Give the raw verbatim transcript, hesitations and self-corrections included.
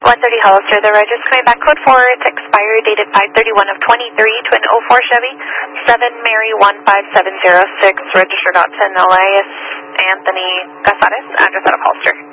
one thirty Hollister, the reg is coming back code four. It's expiry dated five thirty-one of twenty-three to an oh four Chevy, seven Mary one five seven zero six, registered out to Elias Anthony Casares, address out of Hollister.